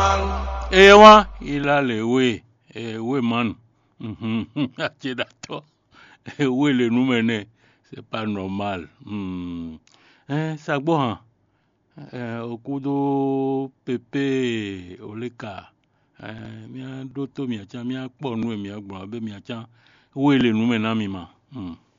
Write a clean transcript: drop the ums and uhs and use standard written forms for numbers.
Ewa, il a le oui. Oui, man. C'est d'accord. Oui, le nous c'est pas normal. Ça bon. Okudo Pepe Oleka. Mia doto mia cha mia kpɔ nu mia gbɔ abe mia cha oui le nous maintenant mima.